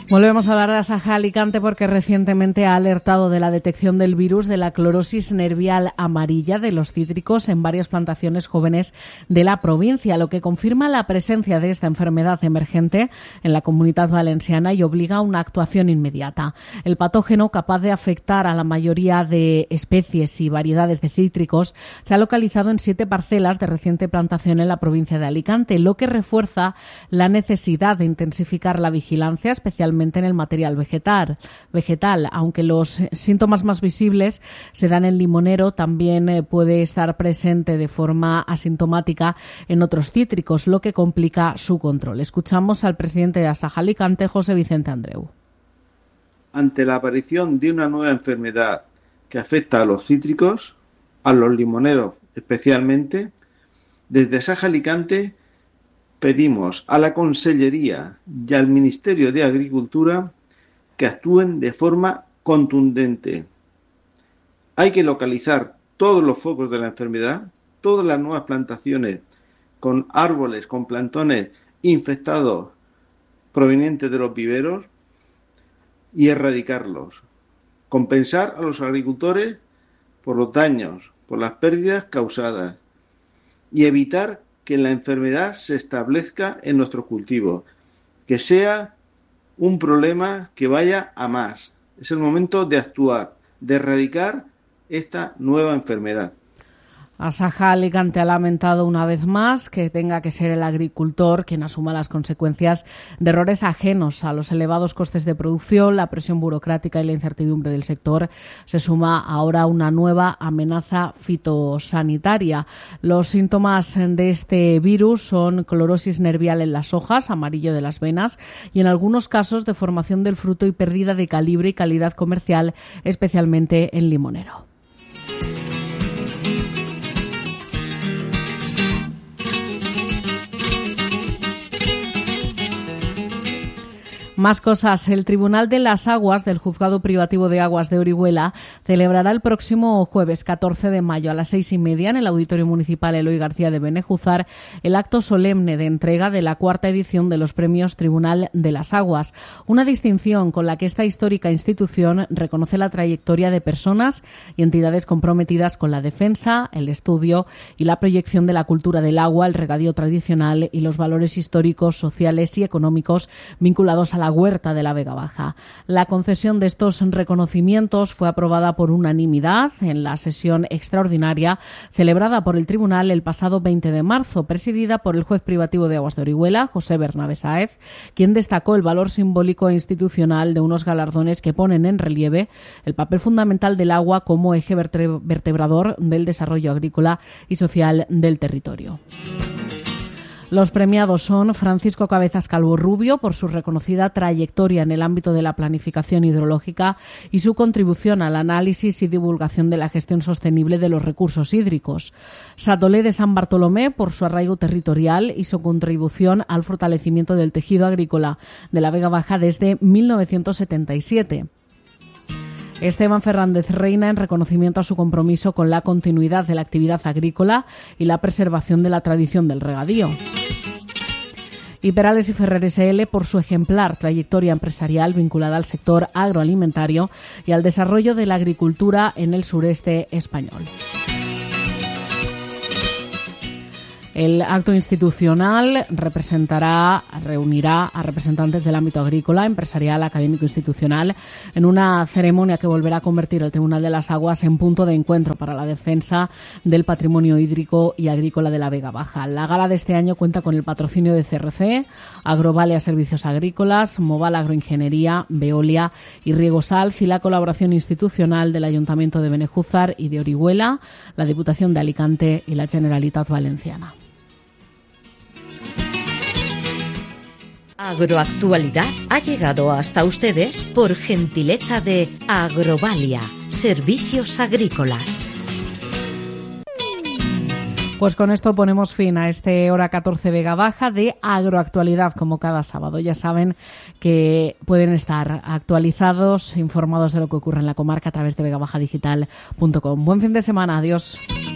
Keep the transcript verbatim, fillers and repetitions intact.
Volvemos a hablar de Asaja Alicante porque recientemente ha alertado de la detección del virus de la clorosis nervial amarilla de los cítricos en varias plantaciones jóvenes de la provincia, lo que confirma la presencia de esta enfermedad emergente en la Comunidad Valenciana y obliga a una actuación inmediata. El patógeno, capaz de afectar a la mayoría de especies y variedades de cítricos, se ha localizado en siete parcelas de reciente plantación en la provincia de Alicante, lo que refuerza la necesidad de intensificar la vigilancia, especialmente en el material vegetal. vegetal. Aunque los síntomas más visibles se dan en limonero, también eh, puede estar presente de forma asintomática en otros cítricos, lo que complica su control. Escuchamos al presidente de Asaja Alicante, José Vicente Andreu. Ante la aparición de una nueva enfermedad que afecta a los cítricos, a los limoneros especialmente, desde Asaja Alicante pedimos a la Consellería y al Ministerio de Agricultura que actúen de forma contundente. Hay que localizar todos los focos de la enfermedad, todas las nuevas plantaciones con árboles, con plantones infectados provenientes de los viveros y erradicarlos. Compensar a los agricultores por los daños, por las pérdidas causadas y evitar que la enfermedad se establezca en nuestros cultivos, que sea un problema que vaya a más. Es el momento de actuar, de erradicar esta nueva enfermedad. Asaja Alicante ha lamentado una vez más que tenga que ser el agricultor quien asuma las consecuencias de errores ajenos a los elevados costes de producción, la presión burocrática y la incertidumbre del sector. Se suma ahora una nueva amenaza fitosanitaria. Los síntomas de este virus son clorosis nervial en las hojas, amarillo de las venas y en algunos casos deformación del fruto y pérdida de calibre y calidad comercial, especialmente en limonero. Más cosas. El Tribunal de las Aguas del Juzgado Privativo de Aguas de Orihuela celebrará el próximo jueves catorce de mayo a las seis y media en el Auditorio Municipal Eloy García de Benejúzar el acto solemne de entrega de la cuarta edición de los premios Tribunal de las Aguas, una distinción con la que esta histórica institución reconoce la trayectoria de personas y entidades comprometidas con la defensa, el estudio y la proyección de la cultura del agua, el regadío tradicional y los valores históricos, sociales y económicos vinculados a la huerta de la Vega Baja. La concesión de estos reconocimientos fue aprobada por unanimidad en la sesión extraordinaria celebrada por el Tribunal el pasado veinte de marzo, presidida por el juez privativo de Aguas de Orihuela, José Bernabé Sáez, quien destacó el valor simbólico e institucional de unos galardones que ponen en relieve el papel fundamental del agua como eje vertebrador del desarrollo agrícola y social del territorio. Los premiados son Francisco Cabezas Calvo Rubio por su reconocida trayectoria en el ámbito de la planificación hidrológica y su contribución al análisis y divulgación de la gestión sostenible de los recursos hídricos. Satolé de San Bartolomé por su arraigo territorial y su contribución al fortalecimiento del tejido agrícola de la Vega Baja desde mil novecientos setenta y siete. Esteban Fernández Reina en reconocimiento a su compromiso con la continuidad de la actividad agrícola y la preservación de la tradición del regadío. Y Perales y Ferrer S L por su ejemplar trayectoria empresarial vinculada al sector agroalimentario y al desarrollo de la agricultura en el sureste español. El acto institucional representará, reunirá a representantes del ámbito agrícola, empresarial, académico e institucional en una ceremonia que volverá a convertir el Tribunal de las Aguas en punto de encuentro para la defensa del patrimonio hídrico y agrícola de la Vega Baja. La gala de este año cuenta con el patrocinio de C R C, Agrovalia Servicios Agrícolas, Moval Agroingeniería, Veolia y Riegosal y la colaboración institucional del Ayuntamiento de Benejúzar y de Orihuela, la Diputación de Alicante y la Generalitat Valenciana. Agroactualidad ha llegado hasta ustedes por gentileza de Agrovalia, Servicios Agrícolas. Pues con esto ponemos fin a este Hora catorce Vega Baja de Agroactualidad, como cada sábado. Ya saben que pueden estar actualizados, informados de lo que ocurre en la comarca a través de vega baja digital punto com. Buen fin de semana, adiós.